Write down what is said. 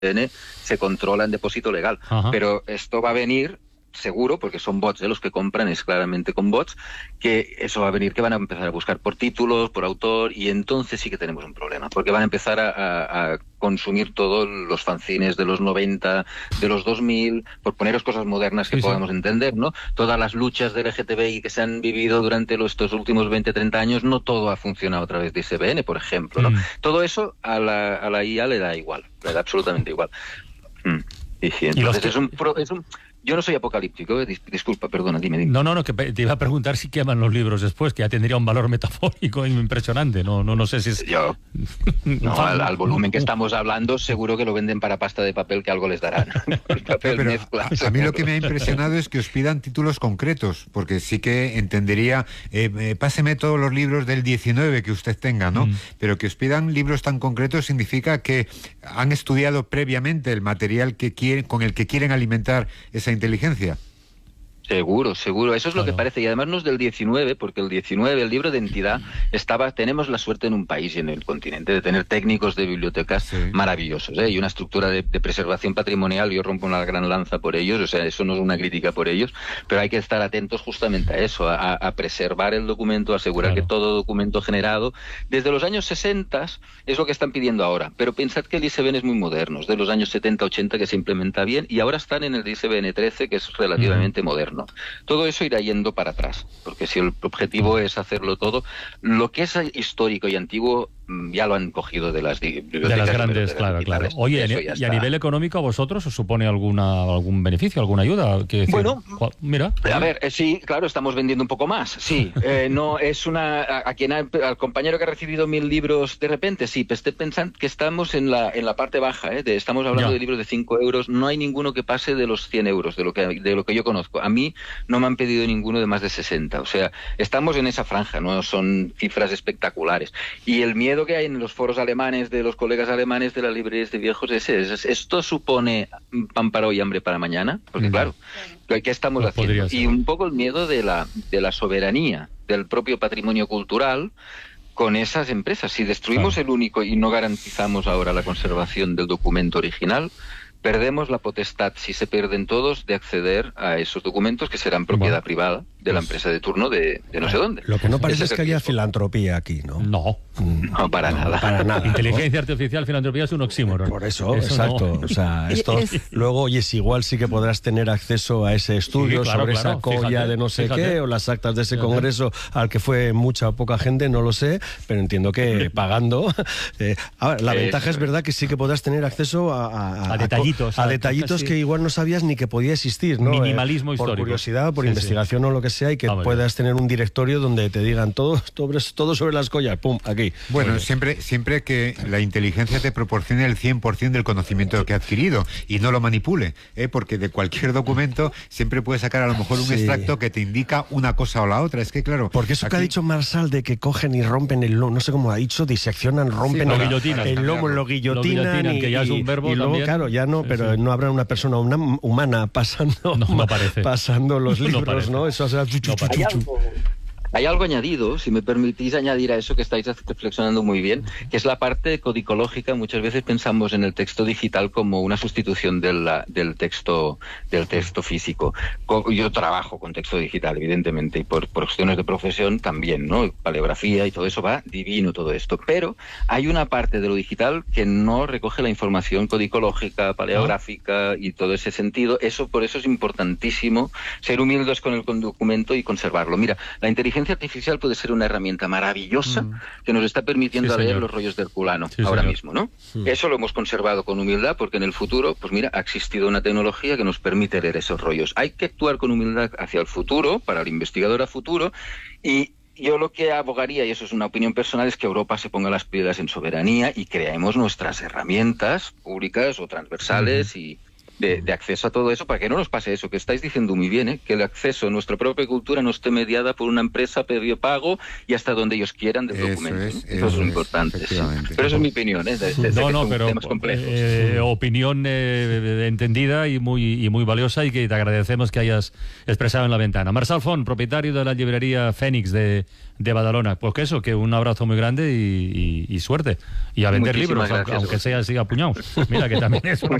se controla en depósito legal. Ajá. Pero esto va a venir seguro, porque son bots, los que compran es claramente con bots, que eso va a venir, que van a empezar a buscar por títulos, por autor, y entonces sí que tenemos un problema, porque van a empezar a consumir todos los fanzines de los 90, de los 2000, por poneros cosas modernas que podamos entender, ¿no? Todas las luchas del LGTBI que se han vivido durante estos últimos 20, 30 años, no todo ha funcionado a través de ISBN, por ejemplo, ¿no? Todo eso a la IA le da igual, le da absolutamente igual. Y sí, entonces yo no soy apocalíptico, disculpa, perdona, dime. No, que te iba a preguntar si queman los libros después, que ya tendría un valor metafórico impresionante. No sé si es... al volumen que estamos hablando, seguro que lo venden para pasta de papel, que algo les darán. A mí lo que me ha impresionado es que os pidan títulos concretos, porque sí que entendería, páseme todos los libros del 19 que usted tenga, ¿no? Pero que os pidan libros tan concretos significa que han estudiado previamente el material con el que quieren alimentar esa inteligencia. Seguro. Eso es lo que parece. Y además no es del 19, porque el 19, el libro de entidad, tenemos la suerte en un país y en el continente de tener técnicos de bibliotecas maravillosos, y una estructura de preservación patrimonial. Yo rompo una gran lanza por ellos, o sea, eso no es una crítica por ellos, pero hay que estar atentos justamente a eso, a preservar el documento, a asegurar que todo documento generado desde los años 60 es lo que están pidiendo ahora. Pero pensad que el ISBN es muy moderno, es de los años 70, 80 que se implementa bien, y ahora están en el ISBN 13, que es relativamente moderno. Todo eso irá yendo para atrás, porque si el objetivo es hacerlo todo, lo que es histórico y antiguo ya lo han cogido de las bibliotecas. De las grandes, claro. Oye, ¿y a nivel económico a vosotros os supone algún beneficio, alguna ayuda? Bueno, mira. A ver, sí, claro, estamos vendiendo un poco más, sí. No es al compañero que ha recibido 1000 libros de repente, sí, pero esté pensando que estamos en la parte baja, estamos hablando de libros de 5 euros, no hay ninguno que pase de los 100 euros, de lo que yo conozco. A mí no me han pedido ninguno de más de 60, o sea, estamos en esa franja, no son cifras espectaculares. Y el miedo que hay en los foros alemanes, de los colegas alemanes de las librerías de viejos, ¿esto supone pan para hoy, hambre para mañana? Porque claro, ¿qué estamos haciendo? Y un poco el miedo de la soberanía del propio patrimonio cultural con esas empresas. Si destruimos el único y no garantizamos ahora la conservación del documento original, perdemos la potestad, si se pierden todos, de acceder a esos documentos que serán propiedad privada de la empresa de turno de no sé dónde. Lo que no parece es que haya filantropía aquí, ¿no? No, para nada. Para nada. Inteligencia artificial, filantropía es un oxímoron. Por eso exacto. No. O sea, esto luego, igual sí que podrás tener acceso a ese estudio sobre esa colla de no sé qué, o las actas de ese congreso al que fue mucha o poca gente, no lo sé, pero entiendo que pagando. Ahora, la ventaja es verdad que sí que podrás tener acceso a detallitos que igual no sabías ni que podía existir, ¿no? Minimalismo histórico. Por curiosidad, por investigación o lo que sea, y que puedas tener un directorio donde te digan todo sobre las collas, pum, aquí. Bueno, siempre que la inteligencia te proporcione el 100% del conocimiento que ha adquirido y no lo manipule, porque de cualquier documento siempre puedes sacar a lo mejor un extracto que te indica una cosa o la otra. Es que claro... Porque eso que ha dicho Marsal de que cogen y rompen el lomo, no sé cómo ha dicho, diseccionan, rompen el lomo, lo guillotinan, que ya es un verbo y luego, también. claro, ya no, pero no habrá una persona humana pasando los libros, ¿no? Eso, o sea, Hay algo añadido, si me permitís añadir a eso que estáis reflexionando muy bien, que es la parte codicológica. Muchas veces pensamos en el texto digital como una sustitución del texto físico. Yo trabajo con texto digital, evidentemente, y por cuestiones de profesión también, ¿no? Paleografía y todo eso va divino, todo esto. Pero hay una parte de lo digital que no recoge la información codicológica, paleográfica y todo ese sentido. Por eso es importantísimo ser humildes con el documento y conservarlo. Mira, la inteligencia artificial puede ser una herramienta maravillosa que nos está permitiendo leer los rollos de Herculano ahora mismo, ¿no? Eso lo hemos conservado con humildad porque en el futuro, pues mira, ha existido una tecnología que nos permite leer esos rollos. Hay que actuar con humildad hacia el futuro, para el investigador a futuro, y yo lo que abogaría, y eso es una opinión personal, es que Europa se ponga las pilas en soberanía y creemos nuestras herramientas públicas o transversales y de acceso a todo eso, para que no nos pase eso que estáis diciendo muy bien, que el acceso a nuestra propia cultura no esté mediada por una empresa previo pago y hasta donde ellos quieran del documento. Eso es lo importante. Sí. Pero eso es mi opinión. Pero temas complejos. Opinión entendida y muy valiosa, y que te agradecemos que hayas expresado en la ventana. Marçal Font, propietario de la librería Fénix de Badalona. Pues que un abrazo muy grande y suerte. Y a vender libros, aunque sea así a puñados. Mira que también es una